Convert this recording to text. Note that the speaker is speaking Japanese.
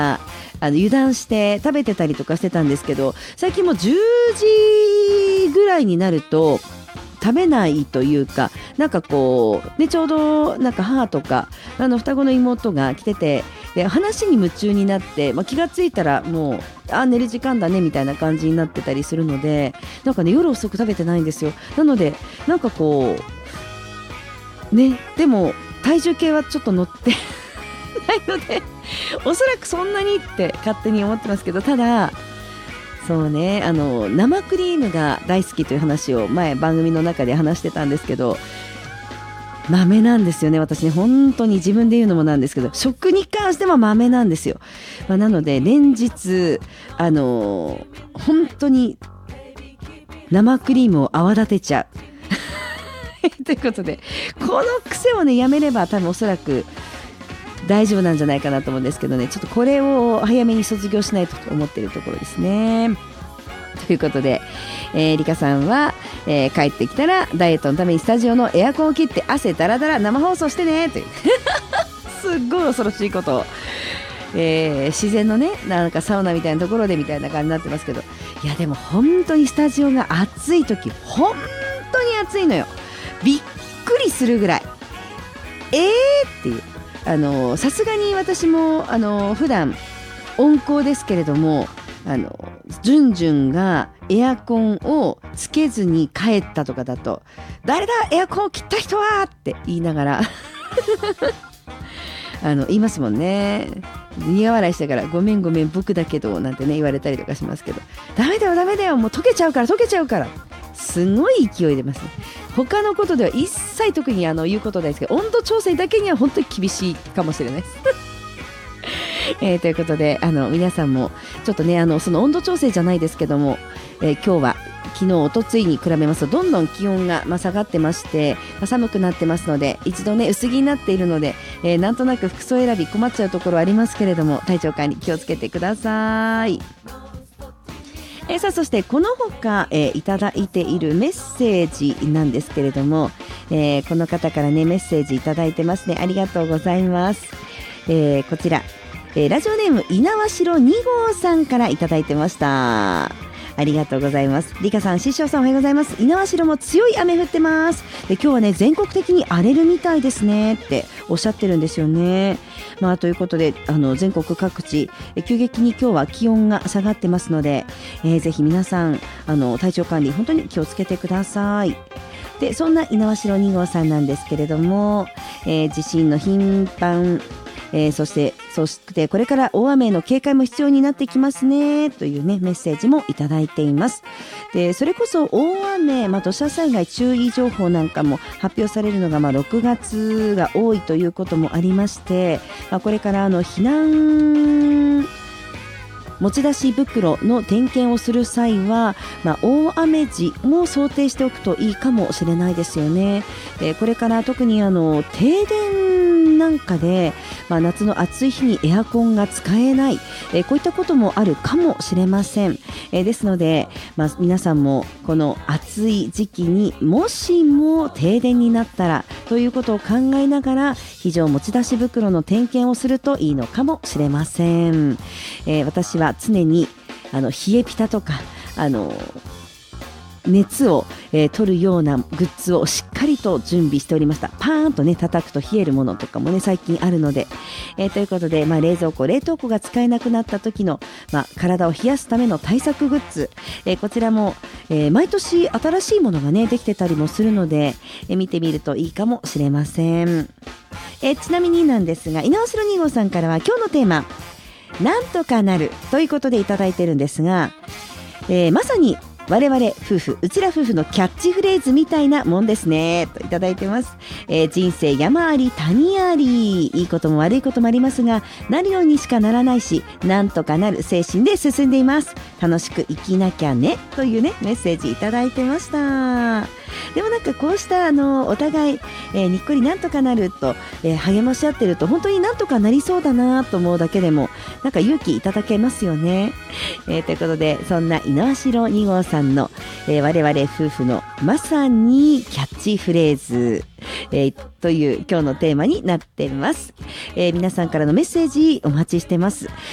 油断して食べてたりとかしてたんですけど、最近もう10時ぐらいになると食べないというか、なんかこう、ね、ちょうどなんか母とか双子の妹が来てて、で話に夢中になって、気がついたらもう寝る時間だねみたいな感じになってたりするので、なんかね夜遅く食べてないんですよ。なのでなんかこうね、でも体重計はちょっと乗ってないのでおそらくそんなにって勝手に思ってますけど、ただそうね、生クリームが大好きという話を前番組の中で話してたんですけど、豆なんですよね。私ね、本当に自分で言うのもなんですけど、食に関しても豆なんですよ。なので連日本当に生クリームを泡立てちゃうということで、この癖をねやめれば多分おそらく大丈夫なんじゃないかなと思うんですけどね、ちょっとこれを早めに卒業しないと思っているところですね。ということで、リカさんは、帰ってきたらダイエットのためにスタジオのエアコンを切って汗だらだら生放送してねというすっごい恐ろしいことを、自然のねなんかサウナみたいなところでみたいな感じになってますけど、いやでも本当にスタジオが暑い時本当に暑いのよ。びっくりするぐらいっていう、さすがに私も普段温厚ですけれども、ジュンジュンがエアコンをつけずに帰ったとかだと、誰だエアコンを切った人はって言いながら言いますもんね。苦笑いしてからごめん僕だけどなんてね言われたりとかしますけど、ダメだよもう溶けちゃうからすごい勢い出ますね。他のことでは一切特に言うことないですけど、温度調整だけには本当に厳しいかもしれないですということで皆さんもちょっとねその温度調整じゃないですけども、今日は昨日おとついに比べますとどんどん気温が下がってまして、寒くなってますので、一度ね薄着になっているので、なんとなく服装選び困っちゃうところありますけれども、体調管理気をつけてください。さあそしてこの他、いただいているメッセージなんですけれども、この方からねメッセージいただいてますね。ありがとうございます。こちら、ラジオネーム猪苗代2号さんからいただいてました。ありがとうございます。リカさん、師匠さんおはようございます。猪苗代も強い雨降ってます。で今日はね全国的に荒れるみたいですねっておっしゃってるんですよね。ということで全国各地急激に今日は気温が下がってますので、ぜひ皆さん体調管理本当に気をつけてください。でそんな猪苗代2号さんなんですけれども、地震の頻繁、そしてこれから大雨への警戒も必要になってきますねというねメッセージもいただいています。でそれこそ大雨、土砂災害注意情報なんかも発表されるのが6月が多いということもありまして、これから避難持ち出し袋の点検をする際は、大雨時も想定しておくといいかもしれないですよね。これから特に停電なんかで、夏の暑い日にエアコンが使えない、こういったこともあるかもしれません。ですので、皆さんもこの暑い時期にもしも停電になったらということを考えながら非常持ち出し袋の点検をするといいのかもしれません。私は常に冷えピタとか熱を、取るようなグッズをしっかりと準備しておりました。パーンとね叩くと冷えるものとかもね最近あるので、ということで、冷蔵庫冷凍庫が使えなくなった時の、体を冷やすための対策グッズ、こちらも、毎年新しいものがねできてたりもするので、見てみるといいかもしれません。ちなみになんですが、猪苗代2号さんからは今日のテーマなんとかなるということでいただいてるんですが、まさに我々夫婦、うちら夫婦のキャッチフレーズみたいなもんですねといただいてます。人生山あり谷あり、いいことも悪いこともありますが、なるようにしかならないし、なんとかなる精神で進んでいます。楽しく生きなきゃねというねメッセージいただいてました。でもなんかこうしたお互い、にっこりなんとかなると、励まし合ってると本当になんとかなりそうだなと思うだけでもなんか勇気いただけますよね。ということで、そんな猪苗代2号さんの、我々夫婦のまさにキャッチフレーズ、という今日のテーマになっています。皆さんからのメッセージお待ちしてます。